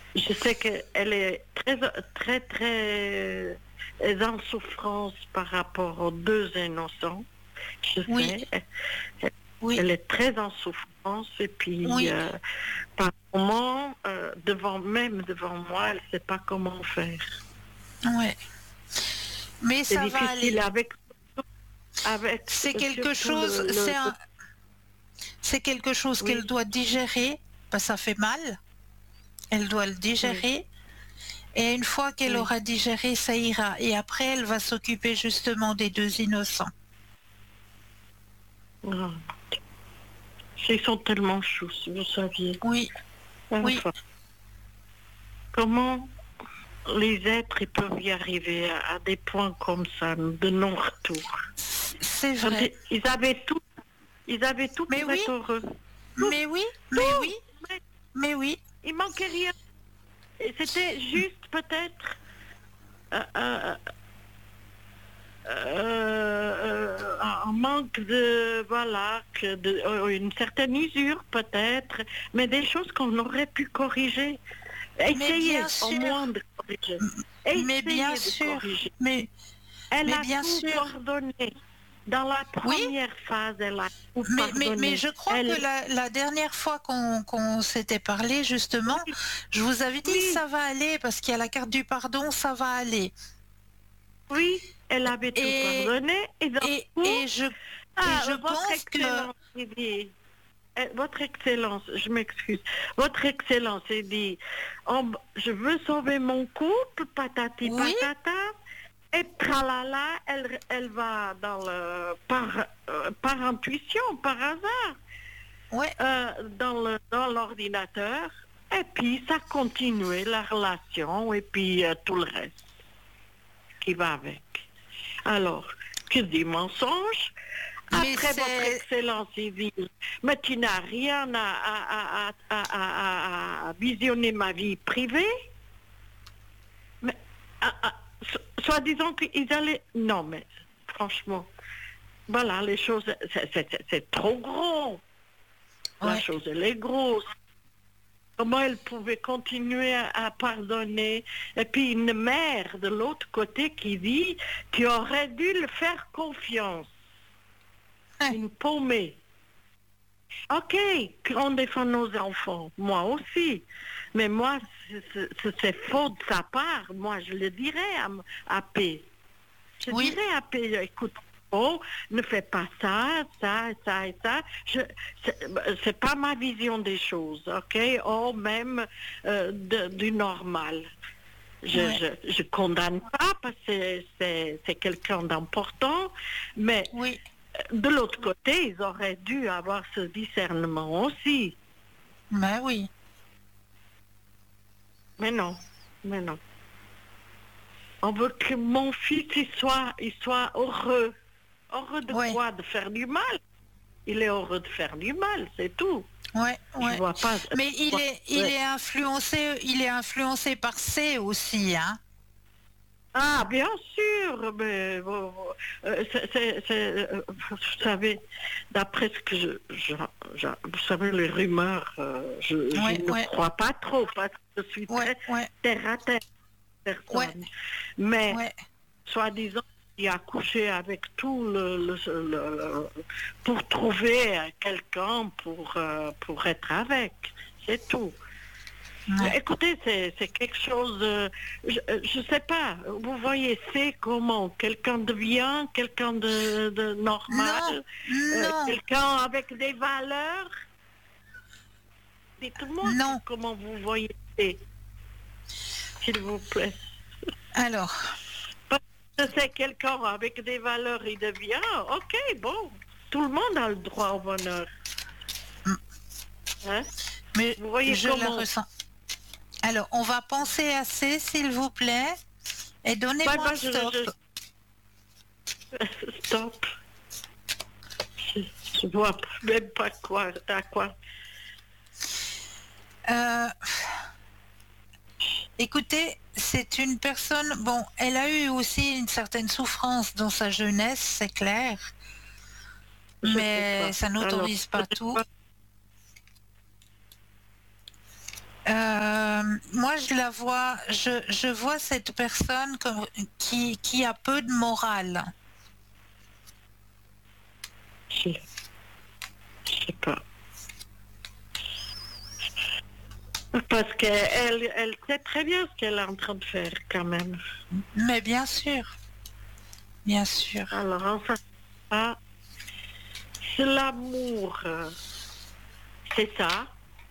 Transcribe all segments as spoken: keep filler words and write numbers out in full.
Je sais qu'elle est très, très, très euh, en souffrance par rapport aux deux innocents. Je Oui, sais, elle, oui, elle est très en souffrance et puis oui, euh, par moment, euh, devant même devant moi, elle ne sait pas comment faire. ouais. Mais C'est ça va difficile aller. avec avec C'est quelque surtout chose, le, c'est le, le- un, c'est quelque chose qu'elle oui, doit digérer, parce que ça fait mal. Elle doit le oui, digérer. Et une fois qu'elle oui. aura digéré, ça ira. Et après, elle va s'occuper justement des deux innocents. Ah, ils sont tellement chous, si vous saviez. Oui, oui, Enfin, comment les êtres ils peuvent y arriver à, à des points comme ça, de non-retour. c'est Quand vrai. ils avaient tout, ils avaient tout Mais pour oui, être heureux. Tout, mais oui, mais oui, tout, mais mais oui. il manquait rien. Et c'était juste peut-être euh, euh, euh, un manque de, voilà, que de, euh, une certaine usure peut-être, mais des choses qu'on aurait pu corriger. Mais bien Essayez au sûr, moins de corriger. mais bien Essayez de sûr, corriger. mais, Elle mais a bien tout sûr. pardonné. Dans la Oui, première phase, elle a tout mais, mais, mais pardonné. je crois Elle, que la, la dernière fois qu'on qu'on s'était parlé, justement, oui, je vous avais dit oui, ça va aller parce qu'il y a la carte du pardon, ça va aller. oui, elle avait tout Et, pardonné. Et d'un et, coup, et, je, et ah, je votre pense que... Excellence, il dit, eh, votre Excellence, je m'excuse, votre Excellence, il dit, oh, je veux sauver mon couple, patati Oui, patata, et tralala, elle, elle va dans le, par, euh, par intuition, par hasard. ouais, euh, dans le, dans l'ordinateur et puis ça continuait la relation et puis euh, tout le reste qui va avec. Alors, que dit mensonge? mais Après votre c'est... excellence civile, mais tu n'as rien à, à, à, à, à, à visionner ma vie privée. Mais, à, à, so- Soi-disant qu'ils allaient... Non, mais franchement, voilà, les choses, c'est, c'est, c'est trop gros. La Ouais. chose, elle est grosse. Comment elle pouvait continuer à, à pardonner. Et puis une mère de l'autre côté qui dit, tu aurais dû le faire confiance. Ouais. Une paumée. Ok, qu'on défend nos enfants, moi aussi. Mais moi, c'est c'est- c'est faux de sa part. Moi, je le dirais à, m- à P. Je Oui, dirais à P, écoute, oh, ne fais pas ça, ça, ça et ça. Je, c'est, c'est pas ma vision des choses, ok? Oh, même euh, de- du normal. Je, ouais, je, je condamne pas parce que c'est, c'est, c'est quelqu'un d'important, mais oui. euh, de l'autre côté, ils auraient dû avoir ce discernement aussi. Ben oui. Mais non, mais non. On veut que mon fils il soit, il soit heureux. Heureux de Ouais, quoi? De faire du mal. Il est heureux de faire du mal, c'est tout. ouais, Je ouais. vois pas. Mais il est, il Ouais. est influencé, il est influencé par C aussi, hein. Ah, bien sûr, mais bon, euh, c'est, c'est- c'est, euh, vous savez, d'après ce que je, je- je- vous savez, les rumeurs, euh, je, je Ouais, ne ouais, crois pas trop parce que je suis ouais, très ouais, terre à terre ouais, personne. Mais ouais. soi-disant, il a couché avec tout le, le- le- le- pour trouver quelqu'un pour euh, pour être avec, c'est tout. Ouais. Écoutez, c'est c'est quelque chose, euh, je ne sais pas, vous voyez, c'est comment quelqu'un devient, quelqu'un de, de normal, Non, euh, non, quelqu'un avec des valeurs. Dites-moi que- non. comment vous voyez, c'est, s'il vous plaît. Alors, Parce que c'est quelqu'un avec des valeurs, il devient, ok, bon, tout le monde a le droit au bonheur. Hein? mais Vous voyez je la comment? ressens. Alors, on va penser à C, s'il vous plaît, et Bah, donnez-moi bah, je, stop. je, stop. Je, je vois même pas quoi, à quoi. Euh, écoutez, c'est une personne, bon, elle a eu aussi une certaine souffrance dans sa jeunesse, c'est clair, Je sais mais pas. ça Alors, n'autorise pas peut-être tout. pas. Euh, moi je la vois, je, je vois cette personne comme, qui, qui a peu de morale. Je, je sais pas. Parce qu'elle elle sait très bien ce qu'elle est en train de faire quand même. Mais bien sûr, bien sûr. Alors, enfin, ah, c'est l'amour, euh, c'est ça.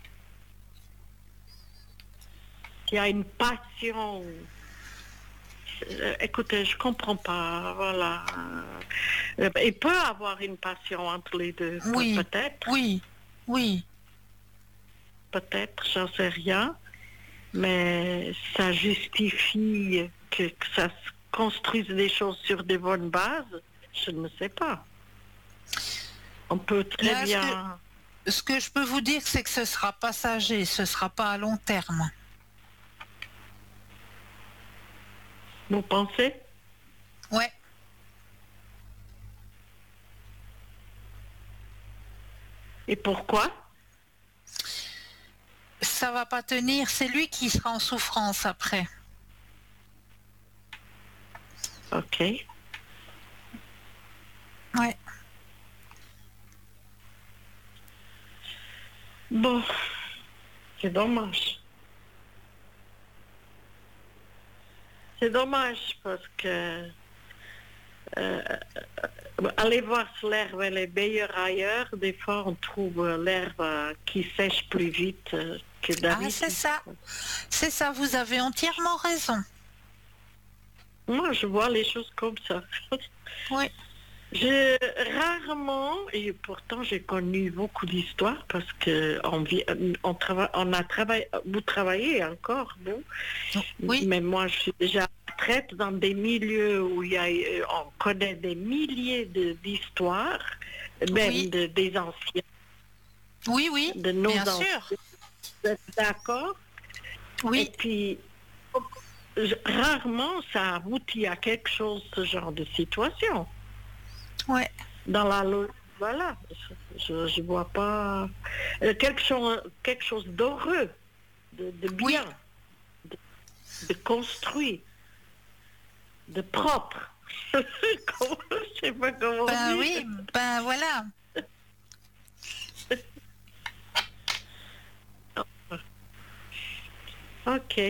Il y a une passion. Euh, écoutez, je comprends pas, voilà. Euh, il peut avoir une passion entre les deux, Oui, peut-être, oui, oui. peut-être, j'en sais rien, mais ça justifie que, que ça se construise des choses sur des bonnes bases, je ne sais pas. On peut très Là, ce bien... que, ce que je peux vous dire, c'est que ce sera passager, ce sera pas à long terme. Vous pensez? Ouais. Et pourquoi? Ça va pas tenir, c'est lui qui sera en souffrance après. Ok. Ouais. Bon, c'est dommage. C'est dommage parce que euh, aller voir si l'herbe elle est meilleure ailleurs, des fois on trouve l'herbe euh, qui sèche plus vite euh, que d'habitude. Ah, c'est ça. C'est ça, vous avez entièrement raison. Moi, je vois les choses comme ça. Oui. J'ai rarement, et pourtant j'ai connu beaucoup d'histoires parce que on, vit, on, trava, on a travaillé, vous travaillez encore, vous, Oui. mais moi je suis déjà retraite dans des milieux où il y a, on connaît des milliers de, d'histoires, même Oui. de, des anciens. Oui, oui, de nos bien anciens. sûr. Vous êtes d'accord? Oui. Et puis, je, rarement ça aboutit à quelque chose, ce genre de situation. Ouais. Dans la logique, voilà, je ne vois pas euh, quelque chose, quelque chose d'heureux, de, de bien, oui. de, de construit, de propre. Je sais pas comment Ben dire. oui, ben voilà. Ok.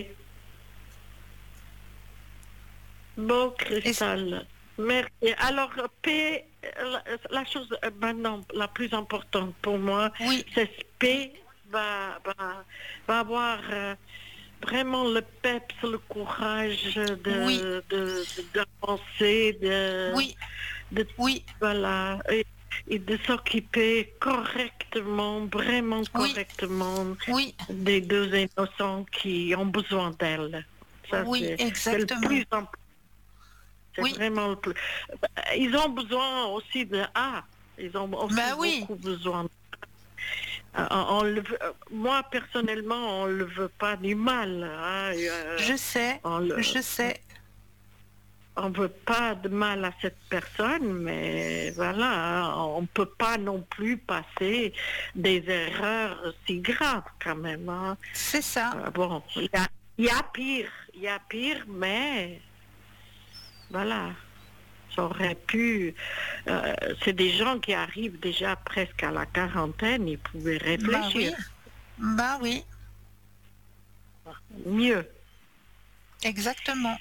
Bon, Cristal, merci. Alors, P, la, la chose euh, maintenant la plus importante pour moi, Oui. c'est que P va, va, va avoir euh, vraiment le peps, le courage de, Oui. de, de, d'avancer, de, Oui. de, Oui. voilà, et, et de s'occuper correctement, vraiment Oui. correctement, Oui. des deux innocents qui ont besoin d'elle. Ça, Oui, c'est, exactement. c'est le plus important. C'est Oui. vraiment le plus... Ils ont besoin aussi de A. Ils ont aussi Ben oui. beaucoup besoin de euh, on le veut, moi, personnellement, on ne le veut pas du mal. Hein. Euh, Je sais, on le, je sais. on veut pas de mal à cette personne, mais voilà, hein, on ne peut pas non plus passer des erreurs si graves quand même. Hein. C'est ça. Euh, bon, il y a, il y a pire, il y a pire, mais voilà. Ça aurait pu... Euh, c'est des gens qui arrivent déjà presque à la quarantaine, ils pouvaient réfléchir. Bah oui. Bah oui. Mieux. Exactement.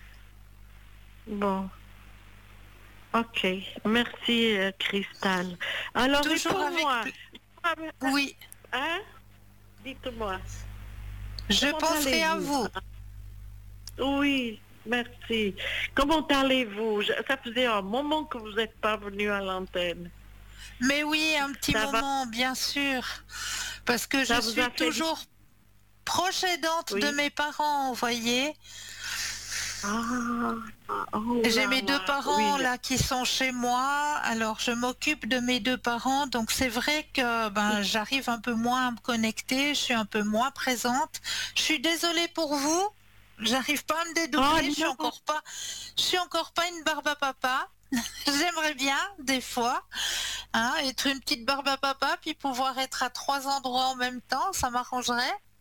Bon. Ok. Merci, euh, Cristal. Alors, toujours et pour avec... moi... Oui. Hein? Dites-moi. Je Comment penserai à vous. Oui. Merci. Comment allez-vous? Ça faisait un moment que vous n'êtes pas venu à l'antenne. Mais oui, un petit ça moment, va? Bien sûr. Parce que ça je suis toujours du... proche aidante oui. de mes parents, vous voyez. Ah, oh J'ai là mes là, deux parents oui. là qui sont chez moi, alors je m'occupe de mes deux parents, donc c'est vrai que ben, j'arrive un peu moins à me connecter, je suis un peu moins présente. Je suis désolée pour vous. J'arrive pas à me dédoubler, oh, je suis encore pas, je suis encore pas une barbe à papa. J'aimerais bien, des fois, hein, être une petite barbe à papa, puis pouvoir être à trois endroits en même temps, ça m'arrangerait.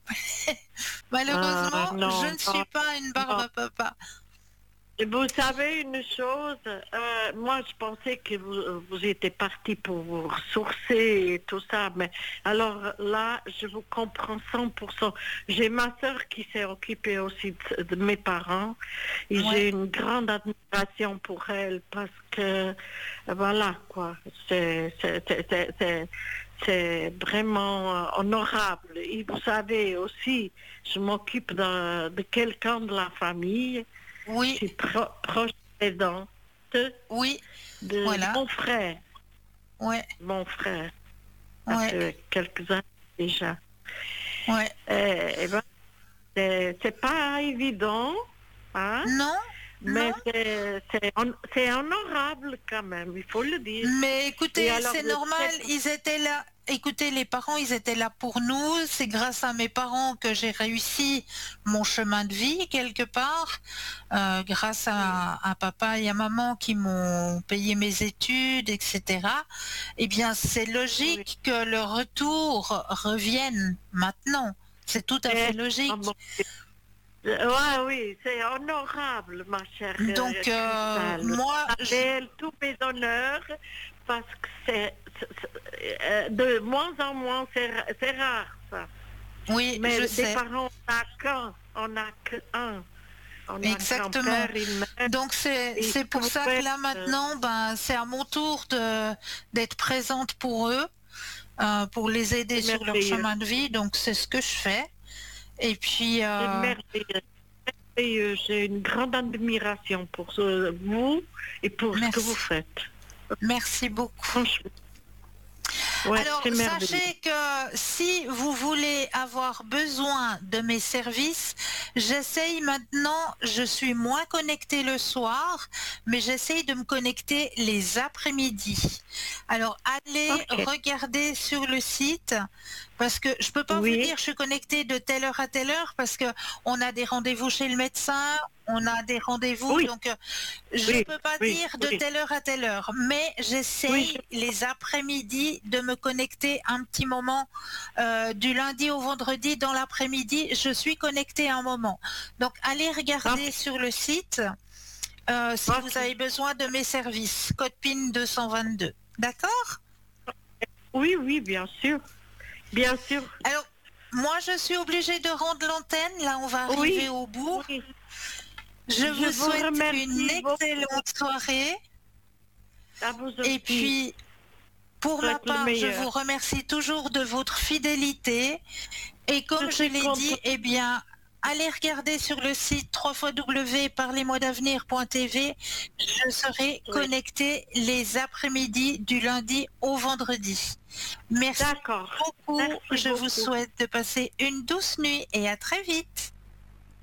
Ah, Malheureusement, je non, ne suis non, pas une barbe non. à papa. Et vous savez une chose, euh, moi je pensais que vous, vous étiez parti pour vous ressourcer et tout ça, mais alors là, je vous comprends cent pour cent. J'ai ma sœur qui s'est occupée aussi de, de mes parents et Ouais, j'ai une grande admiration pour elle parce que, voilà quoi, c'est c'est- c'est- c'est- c'est- c'est vraiment euh, honorable. Et vous savez aussi, je m'occupe de, de quelqu'un de la famille. Je oui, suis pro- proche aidante oui, de voilà, mon frère. ouais, Mon frère, ça ouais, fait quelques années déjà. ouais. Euh, eh ben, c'est c'est pas évident, hein, Non, mais non. c'est c'est hon- c'est honorable quand même, il faut le dire. Mais Et écoutez, alors, c'est le normal, fait- ils étaient là. Écoutez, les parents, ils étaient là pour nous. C'est grâce à mes parents que j'ai réussi mon chemin de vie quelque part. Euh, grâce à, à papa et à maman qui m'ont payé mes études, et cetera. Eh bien, c'est oui. logique que le retour revienne maintenant. C'est tout à fait Et- ah logique. bon, euh, ouais, oui, c'est honorable, ma chère euh, Donc, euh, Cristal. moi, je- Appelle tous mes honneurs parce que c'est c'est- c'est- euh, de moins en moins, c'est ra- c'est rare ça. oui, je Mais des sais. parents, on n'a qu'un, on n'a qu'un. On a un Exactement. grand-père, une mère, Donc c'est et c'est que pour vous ça que faites, là euh, maintenant, ben c'est à mon tour de d'être présente pour eux, euh, pour les aider c'est sur leur merveilleux. chemin de vie. Donc c'est ce que je fais. Et puis C'est euh, merveilleux. Merveilleux. J'ai une grande admiration pour ce- vous et pour ce que vous merci, faites. merci beaucoup. Franchement, ouais, Alors, c'est merveilleux. sachez que si vous voulez avoir besoin de mes services, j'essaye maintenant, je suis moins connectée le soir, mais j'essaye de me connecter les après-midi. Alors, allez Ok. regarder sur le site, parce que je peux pas vous Oui, dire je suis connectée de telle heure à telle heure, parce que on a des rendez-vous chez le médecin, on a des rendez-vous, oui, donc euh, je oui, peux pas oui, dire de oui, telle heure à telle heure, mais oui, je- j'essaye les après-midi de me connecter un petit moment euh, du lundi au vendredi dans l'après-midi. Je suis connectée un moment. Donc allez regarder ok, sur le site euh, si vous ok. avez besoin de mes services. Code PIN deux cent vingt-deux. D'accord? Oui, oui, bien sûr, bien sûr. Alors, moi je suis obligée de rendre l'antenne. Là, on va arriver Oui, au bout. oui. Je Je vous vous souhaite une remercie beaucoup. excellente soirée. À vous Et aussi. puis, pour Vous ma êtes le part, je meilleur. vous remercie toujours de votre fidélité. Et Je comme je suis l'ai dit, contente. eh bien, allez regarder sur le site w w w point parlez-moi d'avenir point t v. Je serai Oui. connectée les après-midi du lundi au vendredi. Merci D'accord. beaucoup. Merci Je vous beaucoup. souhaite de passer une douce nuit et à très vite.